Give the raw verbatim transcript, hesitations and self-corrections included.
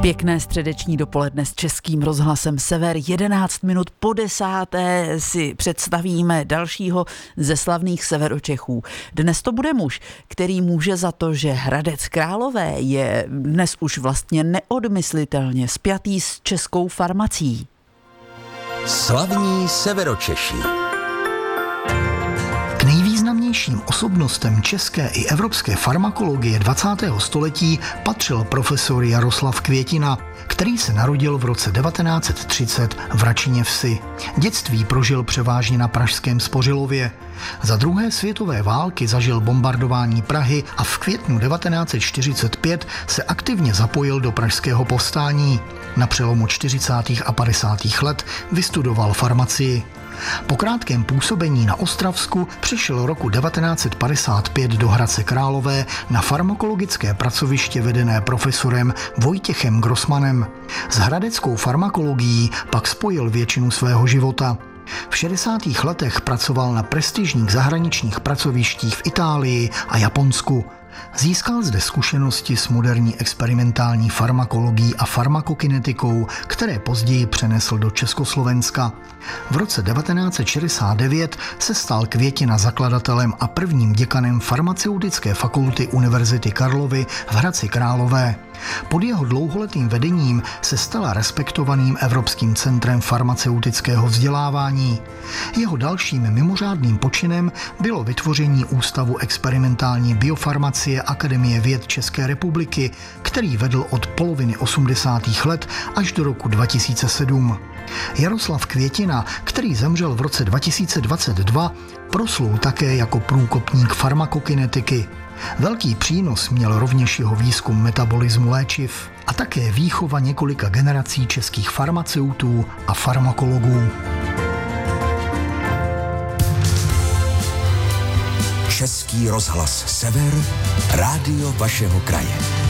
Pěkné středeční dopoledne s Českým rozhlasem Sever. jedenáct minut po desáté si představíme dalšího ze slavných Severočechů. Dnes to bude muž, který může za to, že Hradec Králové je dnes už vlastně neodmyslitelně spjatý s českou farmací. Slavní Severočeši. K nejvýznamnějším osobnostem české i evropské farmakologie dvacátého století patřil profesor Jaroslav Květina, který se narodil v roce devatenáct set třicet v Račině Vsi. Dětství prožil převážně na pražském Spořilově. Za druhé světové války zažil bombardování Prahy a v květnu devatenáct set čtyřicet pět se aktivně zapojil do pražského povstání. Na přelomu čtyřicátých a padesátých let vystudoval farmacii. Po krátkém působení na Ostravsku přešel roku devatenáct set padesát pět do Hradce Králové na farmakologické pracoviště vedené profesorem Vojtěchem Grossmanem. S hradeckou farmakologií pak spojil většinu svého života. V šedesátých letech pracoval na prestižních zahraničních pracovištích v Itálii a Japonsku. Získal zde zkušenosti s moderní experimentální farmakologií a farmakokinetikou, které později přenesl do Československa. V roce devatenáct set šedesát devět se stal Květina zakladatelem a prvním děkanem farmaceutické fakulty Univerzity Karlovy v Hradci Králové. Pod jeho dlouholetým vedením se stala respektovaným evropským centrem farmaceutického vzdělávání. Jeho dalším mimořádným počinem bylo vytvoření Ústavu experimentální biofarmacie Akademie věd České republiky, který vedl od poloviny osmdesátých let až do roku dva tisíce sedm. Jaroslav Květina, který zemřel v roce dva tisíce dvacet dva, proslul také jako průkopník farmakokinetiky. Velký přínos měl rovněž jeho výzkum metabolismu léčiv a také výchova několika generací českých farmaceutů a farmakologů. Český rozhlas Sever, rádio vašeho kraje.